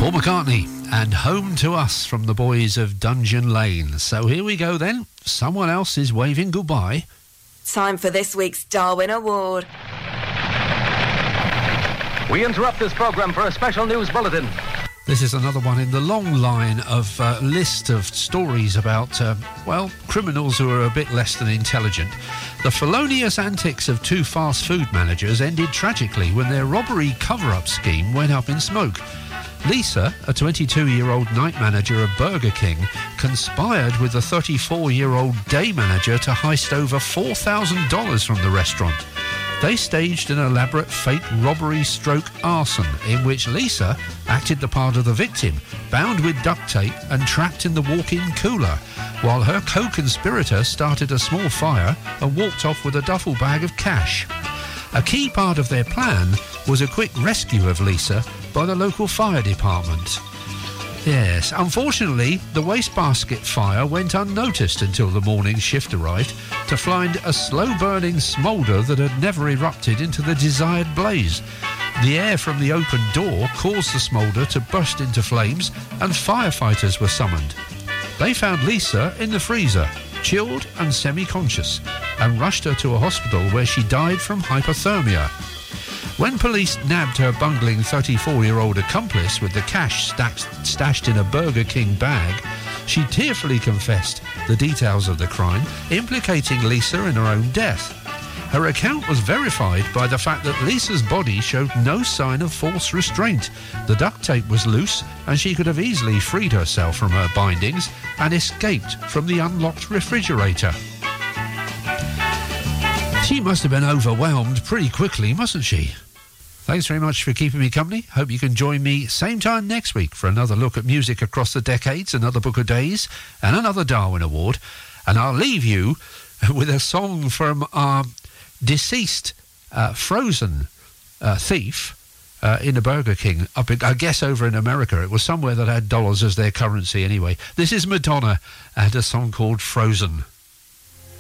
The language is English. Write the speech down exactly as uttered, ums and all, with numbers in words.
Paul McCartney and Home to Us from the boys of Dungeon Lane. So here we go then. Someone else is waving goodbye. Time for this week's Darwin Award. We interrupt this programme for a special news bulletin. This is another one in the long line of uh, list of stories about, uh, well, criminals who are a bit less than intelligent. The felonious antics of two fast food managers ended tragically when their robbery cover-up scheme went up in smoke. Lisa, a twenty-two-year-old night manager of Burger King, conspired with the thirty-four-year-old day manager to heist over four thousand dollars from the restaurant. They staged an elaborate fake robbery stroke arson in which Lisa acted the part of the victim, bound with duct tape and trapped in the walk-in cooler, while her co-conspirator started a small fire and walked off with a duffel bag of cash. A key part of their plan was a quick rescue of Lisa by the local fire department. Yes, unfortunately, the wastebasket fire went unnoticed until the morning shift arrived to find a slow-burning smoulder that had never erupted into the desired blaze. The air from the open door caused the smoulder to burst into flames, and firefighters were summoned. They found Lisa in the freezer, chilled and semi-conscious, and rushed her to a hospital where she died from hypothermia. When police nabbed her bungling thirty-four-year-old accomplice with the cash stacked, stashed in a Burger King bag, she tearfully confessed the details of the crime, implicating Lisa in her own death. Her account was verified by the fact that Lisa's body showed no sign of false restraint. The duct tape was loose, and she could have easily freed herself from her bindings and escaped from the unlocked refrigerator. She must have been overwhelmed pretty quickly, mustn't she? Thanks very much for keeping me company. Hope you can join me same time next week for another look at music across the decades, another Book of Days, and another Darwin Award. And I'll leave you with a song from our deceased uh, Frozen uh, thief uh, in a Burger King, up in, I guess over in America. It was somewhere that had dollars as their currency anyway. This is Madonna and a song called Frozen.